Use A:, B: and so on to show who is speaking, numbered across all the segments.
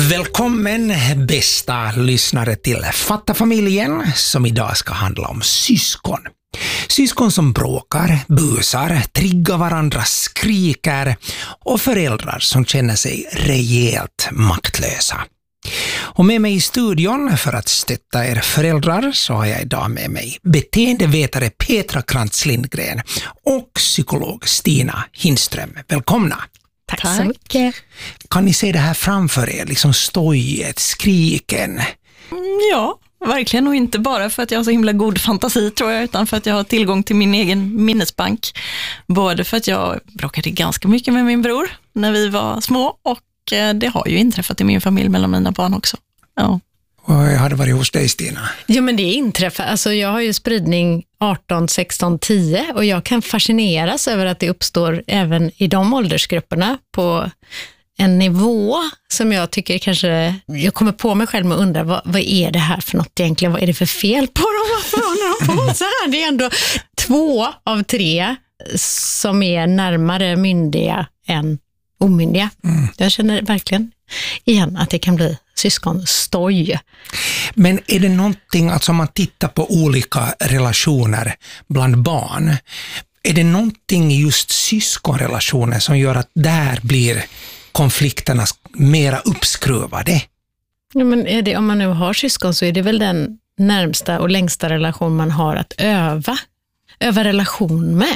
A: Välkommen bästa lyssnare till Fatta-familjen som idag ska handla om syskon. Syskon som bråkar, busar, triggar varandra, skriker och föräldrar som känner sig rejält maktlösa. Och med mig i studion för att stötta er föräldrar så har jag idag med mig beteendevetare Petra Krantz Lindgren och psykolog Stina Hindström. Välkomna!
B: Tack så mycket.
A: Kan ni se det här framför er, liksom stojet, skriken?
B: Ja, verkligen, och inte bara för att jag har så himla god fantasi tror jag, utan för att jag har tillgång till min egen minnesbank. Både för att jag bråkade ganska mycket med min bror när vi var små, och det har ju inträffat i min familj mellan mina barn också. Ja.
A: Och jag hade varit hos dig, Stina.
C: Ja, men det inträffar. Alltså jag har ju spridning 18, 16, 10 och jag kan fascineras över att det uppstår även i de åldersgrupperna på en nivå som jag tycker kanske, jag kommer på mig själv med att undra vad är det här för något egentligen? Vad är det för fel på dem? Varför håller de på så här? Det är ändå 2 av 3 som är närmare myndiga än omyndiga. Jag känner verkligen igen att det kan bli syskonstoj.
A: Men är det någonting, alltså om man tittar på olika relationer bland barn, är det någonting i just syskonrelationer som gör att där blir konflikterna mera uppskruvade?
C: Ja, men är det, om man nu har syskon så är det väl den närmsta och längsta relation man har att öva relation med.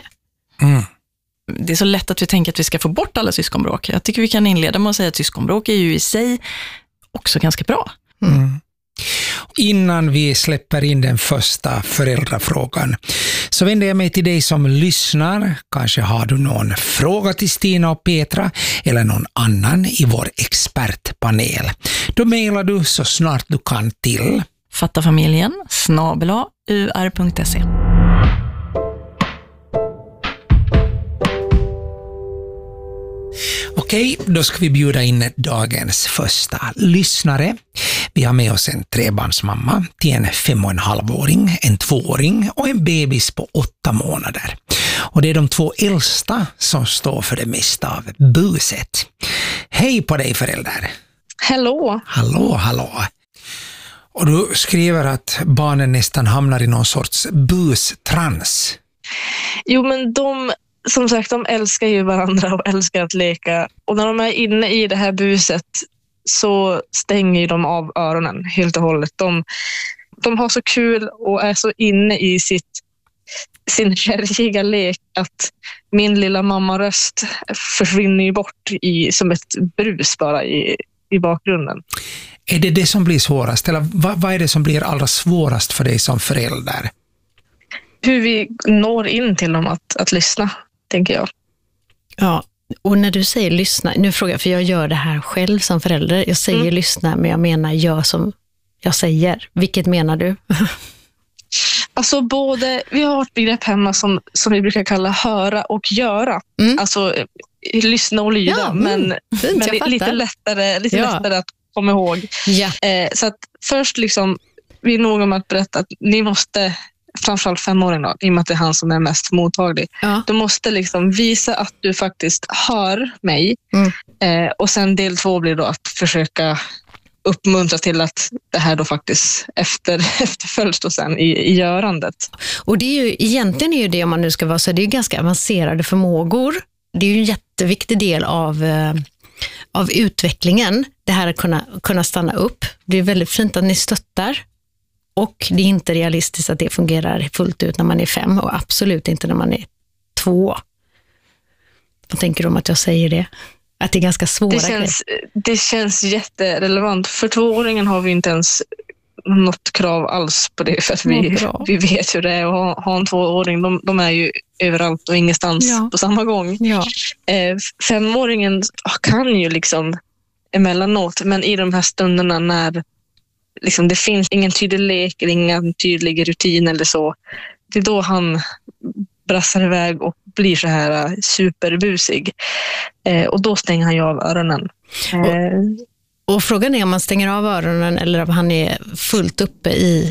B: Det är så lätt att vi tänker att vi ska få bort alla syskonbråk. Jag tycker vi kan inleda med att säga att syskonbråk är ju i sig också ganska bra.
A: Innan vi släpper in den första föräldrafrågan så vänder jag mig till dig som lyssnar. Kanske har du någon fråga till Stina och Petra eller någon annan i vår expertpanel. Då mejlar du så snart du kan till
B: fattafamiljen@ur.se.
A: Okej, då ska vi bjuda in dagens första lyssnare. Vi har med oss en 3-barnsmamma till en 5,5-åring, en 2-åring och en bebis på 8 månader. Och det är de 2 äldsta som står för det mesta av buset. Hej på dig förälder!
D: Hallå!
A: Hallå! Och du skriver att barnen nästan hamnar i någon sorts bustrans.
D: Jo, men de älskar ju varandra och älskar att leka. Och när de är inne i det här buset så stänger de av öronen helt och hållet. De har så kul och är så inne i sin härliga lek att min lilla mammaröst försvinner ju bort som ett brus bara i bakgrunden.
A: Är det som blir svårast? Eller vad är det som blir allra svårast för dig som förälder?
D: Hur vi når in till dem att lyssna, tänker jag.
C: Ja, och när du säger lyssna, nu frågar jag, för jag gör det här själv som förälder. Jag säger lyssna, men jag menar gör som jag säger. Vilket menar du?
D: Alltså vi har ett begrepp hemma som vi brukar kalla höra och göra. Alltså lyssna och lyda,
C: ja,
D: men lite lättare att komma ihåg.
C: Ja.
D: Så att först liksom, vi är nog om att berätta att ni måste, framförallt 5-åringen då, i och med att det är han som är mest mottaglig. Ja. Du måste liksom visa att du faktiskt hör mig. Och sen del 2 blir då att försöka uppmuntra till att det här då faktiskt efterföljs då sen i görandet. Och
C: det är ju, egentligen är ju det, om man nu ska vara så, det är ju ganska avancerade förmågor. Det är ju en jätteviktig del av utvecklingen. Det här att kunna stanna upp. Det är väldigt fint att ni stöttar. Och det är inte realistiskt att det fungerar fullt ut när man är 5 och absolut inte när man är 2. Vad tänker du om att jag säger det? Att det är ganska svåra
D: det känns jätterelevant. För 2-åringen har vi inte ens något krav alls på det, för att vi vet hur det är att ha en 2-åring. De är ju överallt och ingenstans på samma gång. Ja. 5-åringen kan ju liksom emellanåt, men i de här stunderna när liksom det finns ingen tydlig lek eller ingen tydlig rutin eller så, det är då han brassar iväg och blir så här superbusig. Och då stänger han ju av öronen.
C: Och frågan är om man stänger av öronen eller om han är fullt uppe i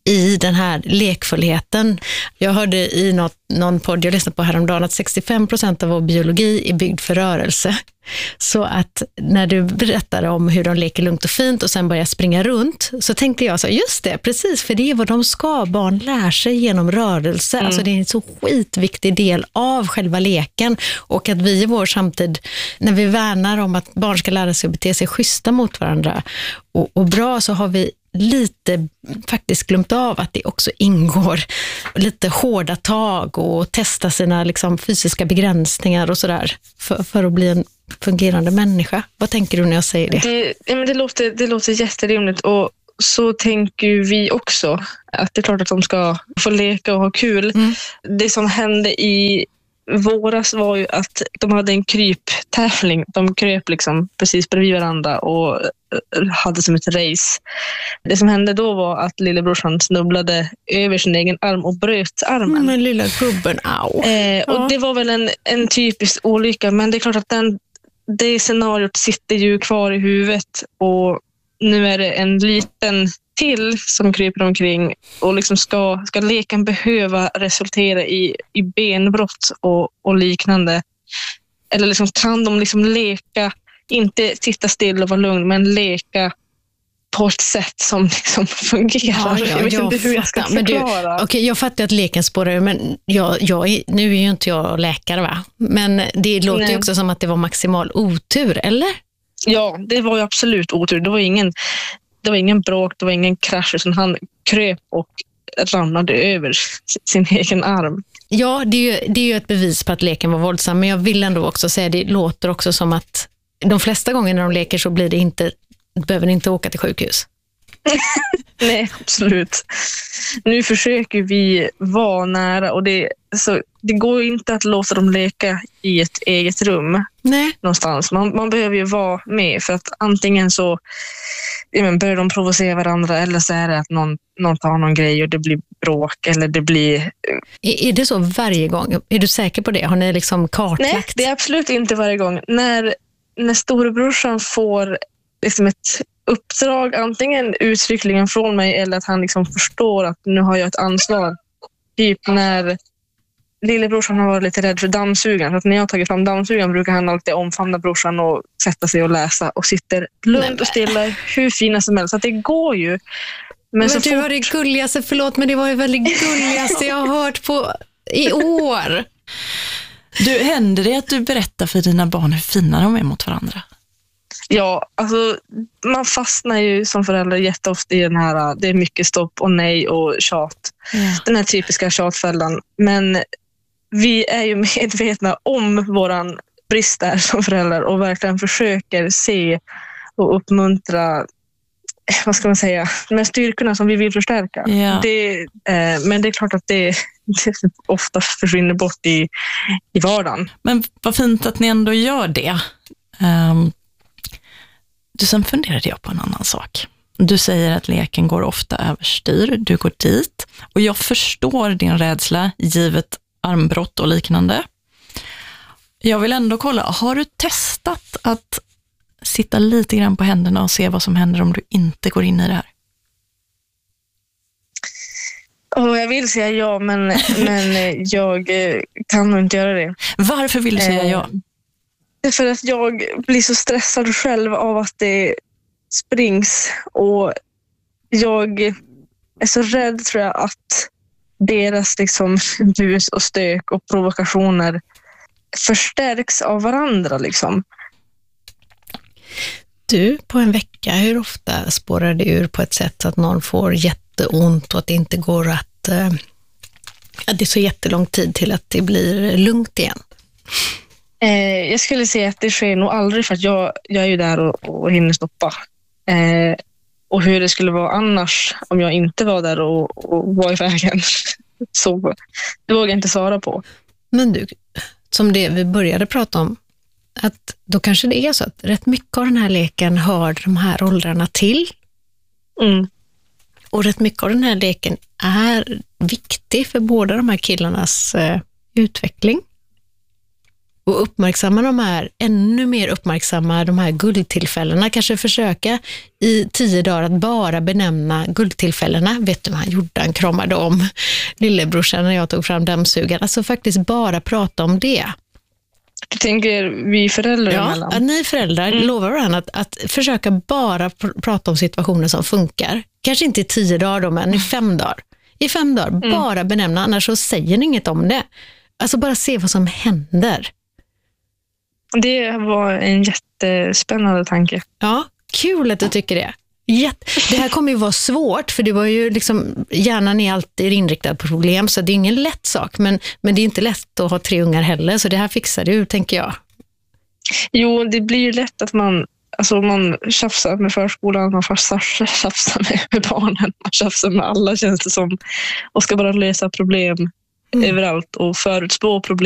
C: i den här lekfullheten. Jag hörde i någon podd jag lyssnade på häromdagen att 65% av vår biologi är byggd för rörelse. Så att när du berättade om hur de leker lugnt och fint och sen börjar springa runt, så tänkte jag så, just det, precis, för det är vad de ska. Barn lär sig genom rörelse. Alltså det är en så skitviktig del av själva leken, och att vi i vår samtid, när vi värnar om att barn ska lära sig att bete sig schyssta mot varandra och bra, så har vi lite faktiskt glömt av att det också ingår lite hårda tag och testa sina liksom fysiska begränsningar och sådär för att bli en fungerande människa. Vad tänker du när jag säger det?
D: Det låter jätterimligt, och så tänker vi också att det är klart att de ska få leka och ha kul. Det som hände i våras var ju att de hade en kryptävling. De kröp liksom precis bredvid varandra och hade som ett race. Det som hände då var att lillebrorsan snubblade över sin egen arm och bröt armen.
C: Men lilla gubben, au.
D: Och det var väl en typisk olycka, men det är klart att det scenariot sitter ju kvar i huvudet, och nu är det en liten till som kryper omkring, och liksom ska leken behöva resultera i benbrott och liknande, eller liksom kan de liksom leka, inte sitta still och vara lugn, men leka på ett sätt som liksom fungerar.
C: Ja,
D: jag vet inte hur jag ska förklara.
C: Okej, jag fattar att leken spårar, men nu är ju inte jag läkare, va? Men det låter ju också som att det var maximal otur, eller?
D: Ja, det var ju absolut otur. Det var ingen bråk, det var ingen krasch, utan han kröp och ramlade över sin egen arm. Ja,
C: det är ju ett bevis på att leken var våldsam, men jag vill ändå också säga, det låter också som att de flesta gånger när de leker så behöver de inte åka till sjukhus.
D: Nej, absolut. Nu försöker vi vara nära, och det går inte att låta dem leka i ett eget rum.
C: Nej.
D: Någonstans. Man behöver ju vara med, för att antingen så börjar de provocera varandra, eller så är det att någon tar någon grej och det blir bråk, eller det blir...
C: Är det så varje gång? Är du säker på det? Har ni liksom kartlagt?
D: Nej, det är absolut inte varje gång. När storebrorsan får liksom ett uppdrag, antingen uttryckligen från mig, eller att han liksom förstår att nu har jag ett ansvar. Typ när lillebrorsan har varit lite rädd för dammsugaren. Så att när jag har tagit fram dammsugaren brukar han alltid omfamna brorsan och sätta sig och läsa, och sitter lugnt och stilla, hur fina som helst. Så att det går ju. Men så
C: du var det gulligaste, förlåt, men det var ju väldigt gulligaste jag har hört på i år.
B: Du, händer det att du berättar för dina barn hur fina de är mot varandra?
D: Ja, alltså man fastnar ju som förälder jätteofta i den här, det är mycket stopp och nej och tjat. Den här typiska tjatfällan. Men vi är ju medvetna om våran brist där som föräldrar, och verkligen försöker se och uppmuntra, vad ska man säga, de styrkorna som vi vill förstärka.
B: Ja.
D: Men det är klart att det ofta försvinner bort i vardagen.
B: Men vad fint att ni ändå gör det. Sen funderade jag på en annan sak. Du säger att leken går ofta överstyr, du går dit. Och jag förstår din rädsla, givet armbrott och liknande. Jag vill ändå kolla, har du testat att sitta lite grann på händerna och se vad som händer om du inte går in i det här?
D: Jag vill säga ja, men jag kan nog inte göra det.
B: Varför vill du säga ja?
D: Det är för att jag blir så stressad själv av att det springs, och jag är så rädd, tror jag, att deras liksom bus och stök och provokationer förstärks av varandra liksom.
C: Du, på en vecka, hur ofta spårar det ur på ett sätt att någon får jätteont och att det inte går att det är så jättelång tid till att det blir lugnt igen?
D: Jag skulle säga att det sker nog aldrig, för att jag är ju där och hinner stoppa. Och hur det skulle vara annars om jag inte var där och var i vägen, så det vågar jag inte svara på.
C: Men du, som det vi började prata om, att då kanske det är så att rätt mycket av den här leken hör de här åldrarna till. Och rätt mycket av den här leken är viktig för båda de här killarnas utveckling. och uppmärksamma ännu mer uppmärksamma de här guldtillfällena. Kanske försöka i 10 dagar att bara benämna guldtillfällena. Vet du vad han gjorde? Han kramade om lillebrorsan när jag tog fram dammsugaren. Alltså faktiskt bara prata om det.
D: Du tänker vi föräldrar emellan?
C: Ja, ni föräldrar lovar varandra att försöka bara prata om situationer som funkar. Kanske inte i 10 dagar då, men i 5 dagar. I 5 dagar, bara benämna, annars så säger ni inget om det. Alltså bara se vad som händer.
D: Det var en jättespännande tanke.
C: Ja, kul att du tycker det. Det här kommer ju vara svårt, för det var ju liksom, hjärnan är alltid inriktad på problem, så det är ingen lätt sak, men det är inte lätt att ha 3 ungar heller, så det här fixar du, tänker jag.
D: Jo, det blir ju lätt att man tjafsar med förskolan, man tjafsar med barnen, man tjafsar med alla, känns det som, och ska bara lösa problem överallt och förutspå problem.